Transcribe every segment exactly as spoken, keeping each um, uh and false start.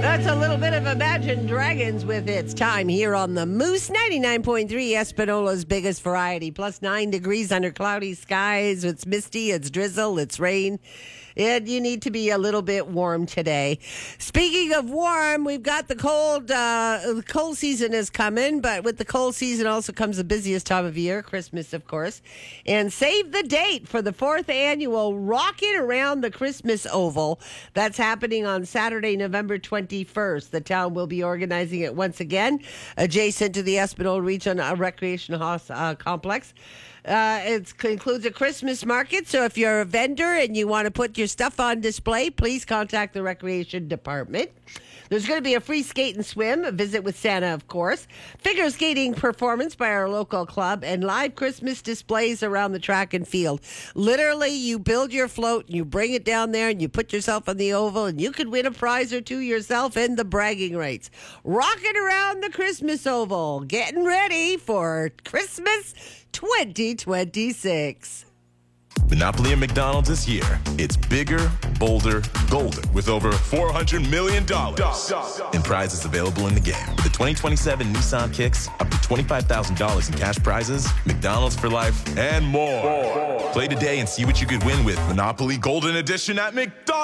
That's a little bit of Imagine Dragons with It's Time here on the Moose ninety-nine point three, Espanola's biggest variety. Plus nine degrees under cloudy skies. It's misty, it's drizzle, it's rain. And you need to be a little bit warm today. Speaking of warm, we've got the cold. Uh, the cold season is coming, but with the cold season also comes the busiest time of year, Christmas, of course. And save the date for the fourth annual Rockin' Around the Christmas Oval. That's happening on Saturday, November twenty-first. The town will be organizing it once again, adjacent to the Espanola Regional Recreation House uh, Complex. Uh, it includes a Christmas market, so if you're a vendor and you want to put your stuff on display, please contact the Recreation Department. There's going to be a free skate and swim, a visit with Santa, of course, figure skating performance by our local club, and live Christmas displays around the track and field. Literally, you build your float, and you bring it down there, and you put yourself on the oval, and you could win a prize or two yourself and the bragging rights. Rocking around the Christmas Oval, getting ready for Christmas twenty twenty-six. Monopoly and McDonald's this year. It's bigger, bolder, golden, with over four hundred million dollars in prizes available in the game. With the twenty twenty-seven Nissan Kicks, up to twenty-five thousand dollars in cash prizes, McDonald's for life, and more. more. Play today and see what you could win with Monopoly Golden Edition at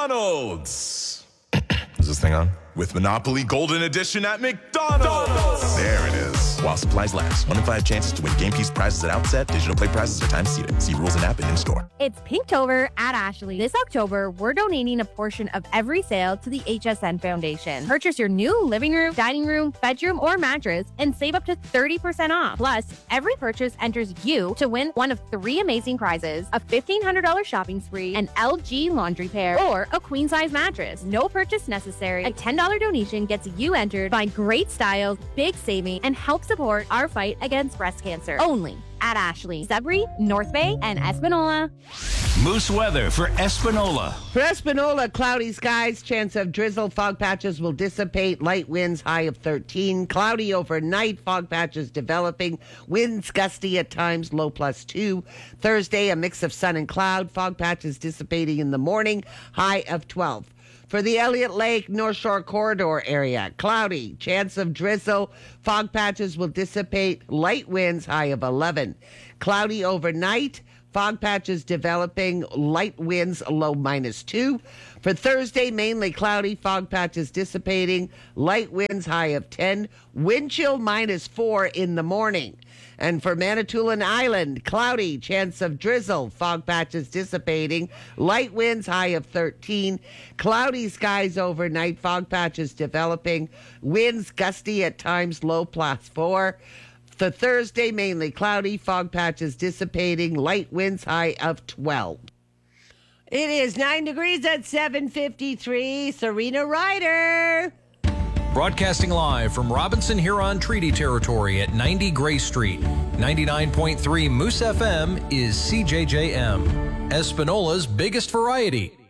McDonald's. Is this thing on? With Monopoly Golden Edition at McDonald's. There it is. While supplies last. One in five chances to win game piece prizes at outset. Digital play prizes are time seated. See rules and app and in-store. It's Pinktober at Ashley. This October, we're donating a portion of every sale to the H S N Foundation. Purchase your new living room, dining room, bedroom, or mattress and save up to thirty percent off. Plus, every purchase enters you to win one of three amazing prizes: a fifteen hundred dollars shopping spree, an L G laundry pair, or a queen-size mattress. No purchase necessary. A ten dollars donation gets you entered. Find great styles, big saving, and help support our fight against breast cancer. Only at Ashley, Sudbury, North Bay, and Espanola. Moose weather for Espanola. For Espanola, cloudy skies, chance of drizzle, fog patches will dissipate, light winds, high of thirteen. Cloudy overnight, fog patches developing, winds gusty at times, low plus two. Thursday, a mix of sun and cloud, fog patches dissipating in the morning, high of twelve. For the Elliott Lake North Shore Corridor area, cloudy, chance of drizzle, fog patches will dissipate, light winds, high of eleven. Cloudy overnight, fog patches developing, light winds, low minus two. For Thursday, mainly cloudy, fog patches dissipating, light winds, high of ten. Wind chill minus four in the morning. And for Manitoulin Island, cloudy, chance of drizzle, fog patches dissipating, light winds, high of thirteen. Cloudy skies overnight, fog patches developing, winds gusty at times, low plus four. For Thursday, mainly cloudy, fog patches dissipating, light winds, high of twelve. It is nine degrees at seven fifty-three. Serena Ryder. Broadcasting live from Robinson Huron Treaty Territory at ninety Gray Street. ninety-nine point three Moose F M is C J J M, Espanola's biggest variety.